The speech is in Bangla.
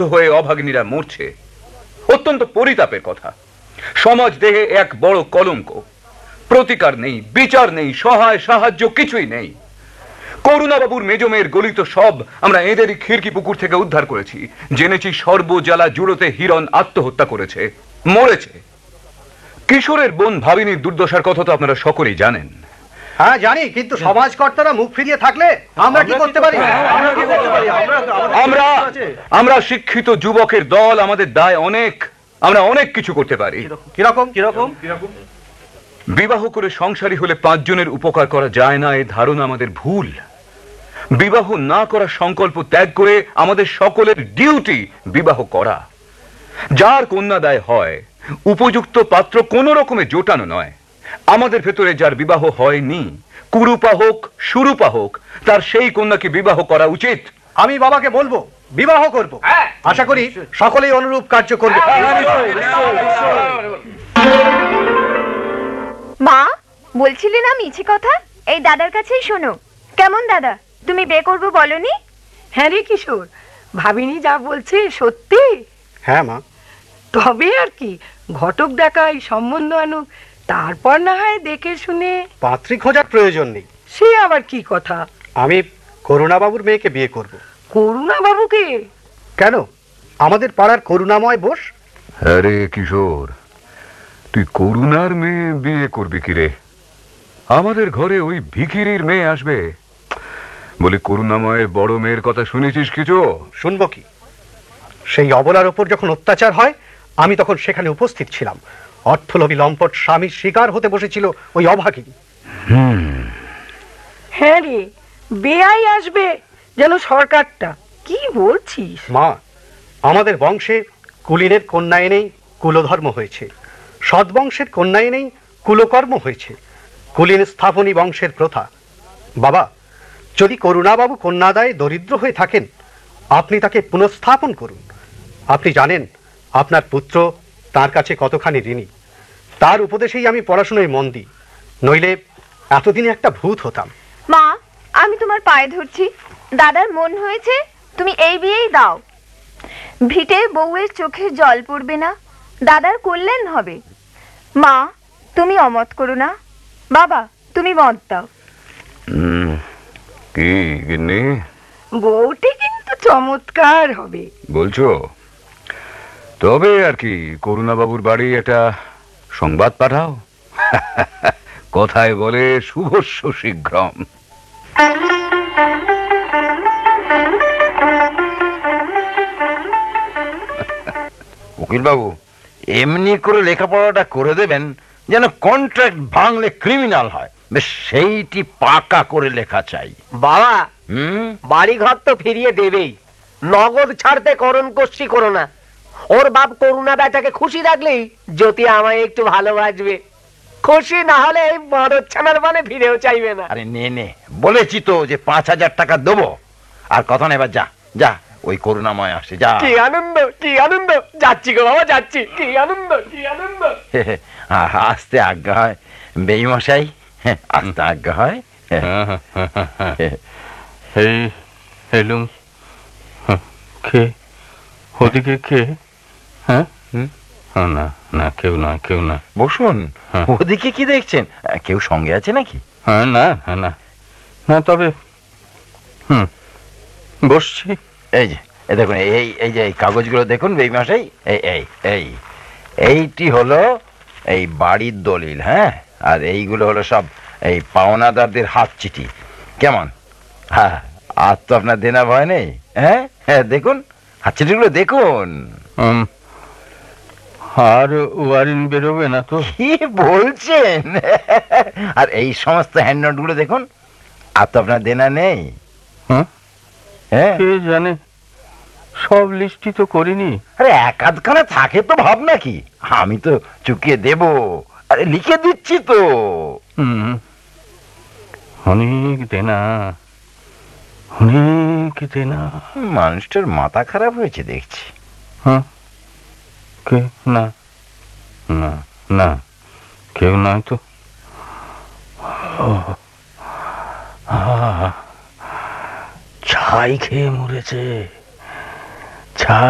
হয়ে অভাগিনীরা মরছে। অত্যন্ত পরিতাপের কথা। সমাজ দেহে এক বড় কলঙ্ক। প্রতিকার নেই, বিচার নেই, সহায় সাহায্য কিছুই নেই। করুণাবাবুর মেজমের গলিত সব আমরা এদেরই খিড়কি পুকুর থেকে উদ্ধার করেছি। জেনেছি সর্বজলা জুড়োতে হিরণ আত্মহত্যা করেছে, মরেছে। কিশোরের বোন ভাবিনীর দুর্দশার কথা তো আপনারা সকলেই জানেন। হ্যাঁ জানি, কিন্তু সমাজকর্তারা মুখ ফিরিয়ে থাকলে আমরা কি করতে পারি? আমরা শিক্ষিত যুবকের দল, আমাদের দায় অনেক। আমরা অনেক কিছু করতে পারি। কিরকম কিরকম? বিবাহ করে সংসারী হলে 5 জনের উপকার করা যায় না, এই ধারণা আমাদের ভুল। বিবাহ না করার সংকল্প ত্যাগ করে আমাদের সকলের ডিউটি বিবাহ করা। যার কন্যাদায় হয়, উপযুক্ত পাত্র কোন রকমে জোটানো নয়। আমাদের ভেতরে যার বিবাহ হয়নি, কুরূপা হোক সুরূপা হোক, তার সেই কন্যাকে বিবাহ করা উচিত। আমি বাবাকে বলবো বিবাহ করব। আশা করি সকলেই অনুরূপ কার্য করবে। মা, বলছিলে না মিছে কথা? এই দাদার কাছেই শোনো। কেমন দাদা, তুমি বিয়ে করবো বলনি? হ্যাঁ রে কিশোর, ভাবিনি যা বলছে সত্যি? হ্যাঁ মা। তবে আর কি, ঘটক দেখাই, সম্বন্ধ আনুক, তারপর না হয় দেখে শুনে। পাত্রী খোঁজার প্রয়োজন নেই। সে আবার কি কথা? আমি করুণাবাবুর মেয়েকে বিয়ে করব। করুণা বাবুকে? কেন, আমাদের পাড়ার করুণাময় বোস। আরে কিশোর, তুই করুণার মেয়ে বিয়ে করবি কিরে? আমাদের ঘরে ওই ভিখিরির মেয়ে আসবে? বলি, করুণাময়ের বড় মেয়ের কথা শুনেছিস কিছু? শুনবো কি? সেই অবলার ওপর যখন অত্যাচার হয়, আমি তখন সেখানে উপস্থিত ছিলাম। অর্থলোভী লম্পট স্বামীর শিকার হতে বসেছিল ওই অভাগিনী। হ্যাঁ রে, বেয়াই আসবে যেন সরকারটা। কি বলছিস? মা, আমাদের বংশে কুলীনের কন্যা এনেই কুলধর্ম হয়েছে, সদ্বংশের কন্যা এনেই কুলকর্ম হয়েছে। কুলীন স্থাপনী বংশের প্রথা। বাবা, যদি করুণাবাবু কন্যাদায়ে দরিদ্র হয়ে থাকেন, আপনি তাকে পুনঃস্থাপন করুন। আপনি জানেন আপনার পুত্র তার কাছে কতখানি ঋণী। তার উপদেশেই আমি পড়াশোনায় মন দিই, নইলে এতদিনে একটা ভূত হতাম। মা, আমি তোমার পায়ে ধরছি। দাদার মন হয়েছে, তুমি এই বিয়েই দাও। ভিটে বউয়ের চোখে জল পড়বে না, দাদার কল্যাণ হবে। মা, তুমি অমত করো না। বাবা, তুমি মত দাও। কি গিন্নি, বউটি কিন্তু চমৎকার হবে বলছো? তবে আর কি, করুণাবাবুর বাড়ি একটা সংবাদ পাঠাও। কথায় বলে শুভস্য শীঘ্রম। উকিল বাবু, এমনি করে লেখাপড়াটা করে দেবেন যেন কন্ট্রাক্ট ভাঙলে ক্রিমিনাল হয়। বেশ সেইটি পাকা করে লেখা চাই। বাবা, বাড়ি ঘর তো ফিরিয়ে দেবেই, নগদ ছাড়তে করণ কষি করো না। ওর বাপ করুণা বেটাকে খুশি রাখলেই জ্যোতি আমায় একটু ভালোবাসবে। খুশি না হলে এই বড় ছানার মানে ফিরেও চাইবে না। আরে নে নে, বলেছি তো যে 5,000 টাকা দেবো। আর কথা না, এবার যা যা, ওই করুণাময় আসছে, যা। কি আনন্দ, কি আনন্দ! যাচ্ছি গো বাবা, যাচ্ছি। কি আনন্দ, কি আনন্দ! আসতে আজ্ঞা হয় বেইমশাই, আসতে আজ্ঞা হয়। এই এলুম। কে ওদিকে? কে? হ্যাঁ, না না, কেউ না, কেউ না। বসুন। ওদিকে কি দেখছেন? কেউ সঙ্গে আছে নাকি? হ্যাঁ, না না না, তবে বসছি। এই যে দেখুন, এই যে এই কাগজগুলো দেখুন বেইমশাই। এইটি হলো এই বাড়ির দলিল, হ্যাঁ। আর এইগুলো হলো সব এই পাওনাদারদের হাত চিঠি। কেমন? হ্যাঁ, আর তো আপনার দেনা ভয় নেই। হ্যাঁ হ্যাঁ, দেখুন হাত চিঠিগুলো দেখুন। আর ওয়ারেন্ট বেরোবে না তো? কি বলছেন? আর এই সমস্ত হ্যান্ড গুলো দেখুন, আর তো আপনার দেনা নেই। হ্যাঁ, কে জানে, সব লিস্টই তো করিনি। আরে এক আধখানা থাকে তো ভাবনা কি, আমি তো চুকিয়ে দেব। আরে লিখে দিচ্ছি তো। অনেক দেনা, অনেক দেনা। মানুষটার মাথা খারাপ হয়েছে দেখছি। হ্যাঁ, কে? না না না, কেউ নয় তো। ছাই খেয়ে মরেছে, ছাই।